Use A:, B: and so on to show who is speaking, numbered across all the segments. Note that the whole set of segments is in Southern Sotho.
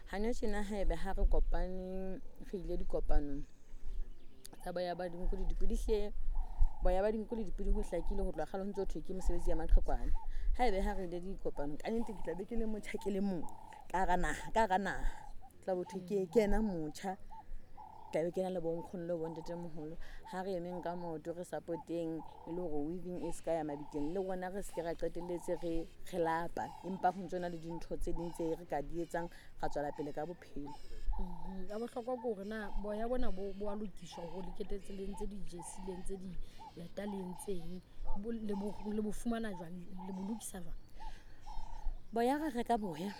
A: hana tjena haebe ha re kopane re ile dikopanong tsa boya ba dinku le dipudi hle boya ba dinku le dipudi ho hlakile ho tloha kgale ho ntso thwe ke mosebetsi ya maqhekwana haebe ha re ile dikopanong ka nnete ke tla be ke le motjha ke le mong ka gana tla botho ke kena motjha tla be ke na le bonkgono le bontate moholo ha re emeng ka moto re supporteng e le hore weaving e ska ya mabikeng le rona re se ra qetelletse re lapa empa ho ntsona le dintho tse ding tse re ka di etsang ga tswela pele ka bophelo.
B: Ya bohlokwa ke hore na boya bona bo a lokiswa ho leketetse le ntse di jesile ntse di leta le ntseng le bo fumana jwang le bo lokisa jwang
A: boya re reka boya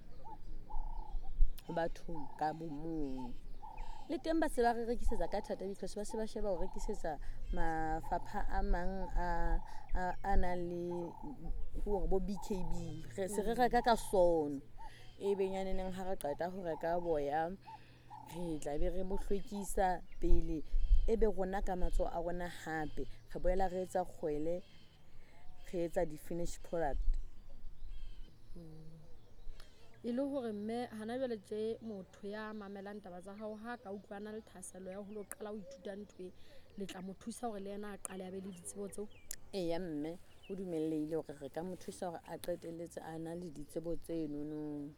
A: batho ka bomong le teng ba se ba re rekisetsa ka thata because ba se ba sheba ho rekisetsa mafapha a mang a na le hore bo BKB re se re reka ka sono e benyaneng ha re qeta ho reka boya re tla be re bo hlwekisa pele ebe rona ka matso a rona hape re boela re etsa kgwele re etsa di finished product.
B: e le hore mme hana jwale tje motho ya mamelang taba tsa hao ha ka utlwana le thaselo ya ho lo qala ho ithuta ntwe le tla mo thusa hore le yena a qale a be le ditsebo tseo
A: ya mme o dumellehile hore re ka mo thusa hore a qetelletse a na le ditsebo tseno no.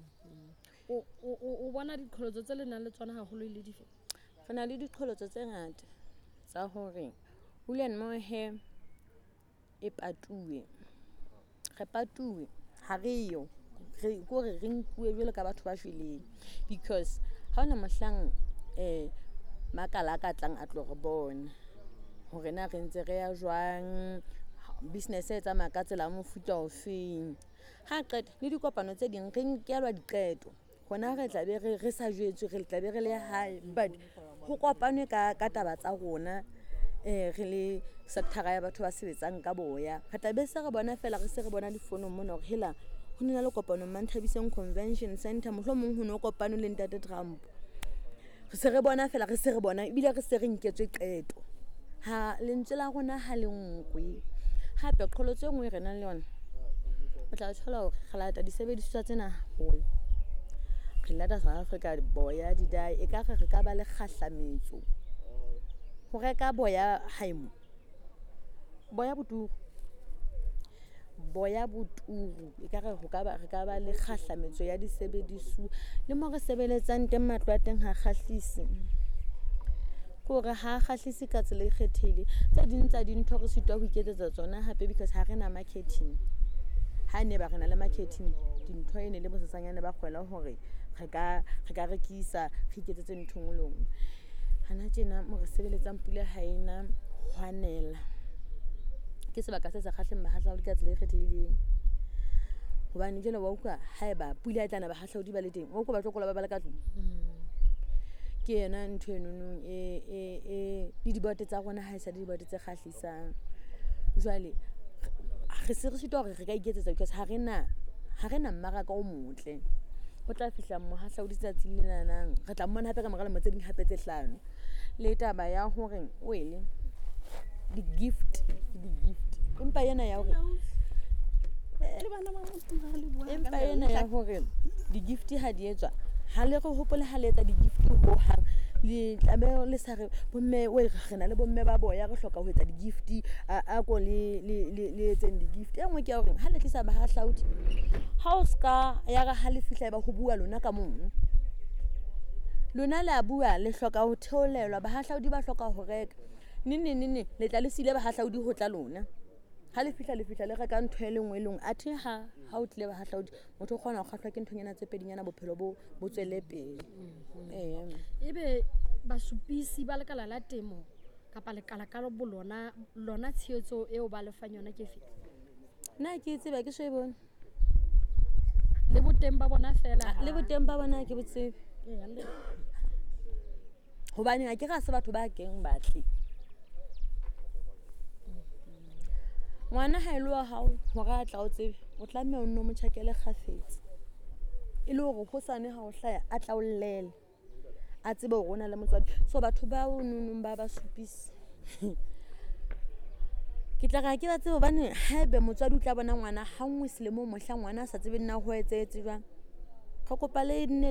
B: o bona diqholotso tse le nang le tsona haholo le dife
A: re na le diqholotso tse ngata tsa hore Wool & Mohair e patuwe re patuwe ha re yo re gore re nkuwe jwalo ka batho ba shweleng because ha ona mohlang makala ka tlang a tlo re bona hore na re ntse re ya jwang business e tsamaya ka tsela mofuta ofeng ha qeta le dikopano tse ding re nkelwa diqeto hona re tla be re sa jwetswe re tla be re le hae but ho kopanwe ka taba tsa rona re le sector ya batho ba sebetsang ka boya re tla be se re bona fela re se re bona difono mona hore hela ho nna le kopano Manthabiseng Convention Center mohlomong ho no kopano le Ntate Trump re se re bona fela re se re bona ebile re se re nketswe qeto ha lentswe la rona ha le nkwe hape qholotse e nngwe re nang le yona o tla thola hore re lata disebediswa tsena hole re lata South Africa boya didai e ka re ka ba le kgahlametso ho reka boya haimo boya boturu e ka re re ka ba le kgahlametso ya disebediswa le mo re sebeletsang teng matlo a teng ha kgahlisi hore ha kgahlisi ka tsela e kgethile tse ding tsa dintho re sitwa ho iketsetsa tsona hape because ha re na marketing ha ne ba re na le marketing dintho e ne le bosesanyane ba kgwela hore re ka rekisa re iketsetse ntho ngwe le ngwe hana tjena mo re sebeletsang pula ha ena hwanela ke sebaka se sa kgahleng bahahlaodi ka tsela e kgethileng hobane jela wa utlwa haeba pula e tlana bahahlaodi ba le teng wa utlwa ba tlokola ba le ka tlung ke yena ntho enonong le dibote tsa rona ha e sa dibote tse kgahlisang jwale re se re sitwa hore re ka iketsetsa because ha re na mmaraka o motle ho tla fihla mohahlaodi tsatsing le nanang re tla mmona hape ka moralo motse ding hape tse hlano le taba ya hore wele di gift empa yena ya hore di gift ha di etswa ha le re hopole ha le etsa di gift ho hang le tlameha le sa re bomme we re na le bomme ba boya re hloka ho etsa di gift a ko le etseng di gift e nngwe ke hore ha le tlisa bahahlaodi ha o ska ya ga ha le fihla ba ho bua lona ka mong lona la bua le hloka ho theolelwa bahahlaodi ba hloka ho reka nne le tla le sile bahahlaodi ho tla lona ha le fihla le reka ntho e lengwe leng athe ha o tle bahahlaodi motho o kgona ho kgahlwa ke nthonyana tse pedinyana bophelo bo tswele pele
B: ebe basupisi ba lekala la temo kapa lekala ka lona tshehetso eo ba lefang yona ke fe
A: nna ke tseba ke so e bone
B: le boteng ba bona fela
A: le boteng ba bona ke botsebe hobane ha ke ra se batho ba keng batle ngwana ha ile wa hao hore a tla o tsebe o tlameha o nno mo tjhakele kgafetse e le hore hosane ha o hlaya a tla o llele a tsebe hore o na le motswadi so batho ba o nonong ba supisi ke tla ga ke ba tsebe hobane haebe motswadi o tla bona ngwana ha nngwe selemo mohla ngwana a sa tsebe nna ho etsetse jwang re kopa le